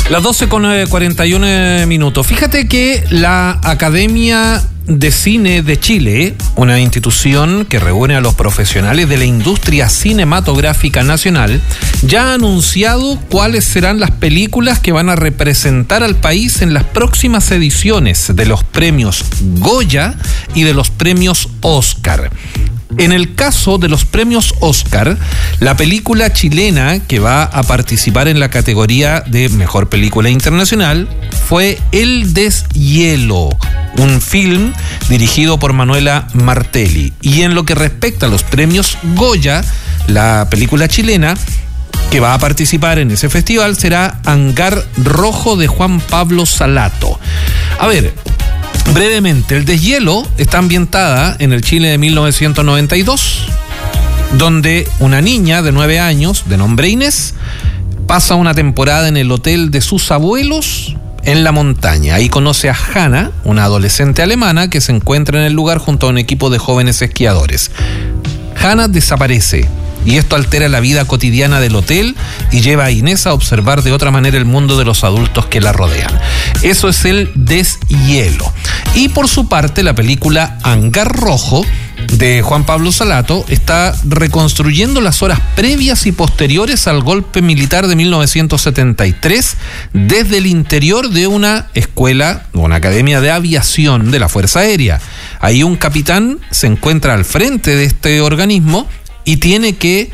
Las 12:41. Fíjate que la Academia de Cine de Chile, una institución que reúne a los profesionales de la industria cinematográfica nacional, ya ha anunciado cuáles serán las películas que van a representar al país en las próximas ediciones de los premios Goya y de los premios Oscar. En el caso de los premios Oscar, la película chilena que va a participar en la categoría de Mejor Película Internacional fue El Deshielo, un film dirigido por Manuela Martelli. Y en lo que respecta a los premios Goya, la película chilena que va a participar en ese festival será Hangar Rojo de Juan Pablo Salato. A ver, brevemente, El Deshielo está ambientada en el Chile de 1992, donde una niña de 9 años, de nombre Inés, pasa una temporada en el hotel de sus abuelos en la montaña. Ahí conoce a Hannah, una adolescente alemana que se encuentra en el lugar junto a un equipo de jóvenes esquiadores. Hannah desaparece y esto altera la vida cotidiana del hotel y lleva a Inés a observar de otra manera el mundo de los adultos que la rodean. Eso es El Deshielo. Y por su parte, la película Hangar Rojo de Juan Pablo Salato está reconstruyendo las horas previas y posteriores al golpe militar de 1973 desde el interior de una escuela, una academia de aviación de la Fuerza Aérea. Ahí un capitán se encuentra al frente de este organismo y tiene que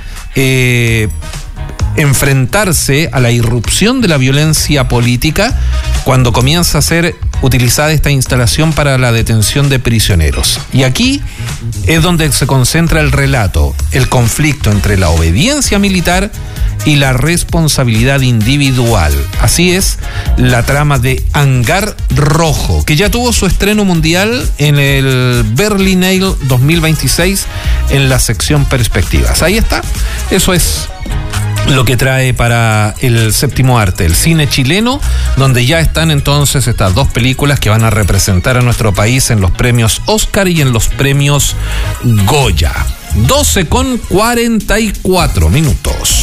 enfrentarse a la irrupción de la violencia política cuando comienza a ser utilizada esta instalación para la detención de prisioneros. Y aquí es donde se concentra el relato, el conflicto entre la obediencia militar y la responsabilidad individual. Así es la trama de Hangar Rojo, que ya tuvo su estreno mundial en el Berlinale 2026 en la sección Perspectivas. Ahí está, eso es lo que trae para el séptimo arte, el cine chileno, donde ya están entonces estas dos películas que van a representar a nuestro país en los premios Oscar y en los premios Goya. 12:44.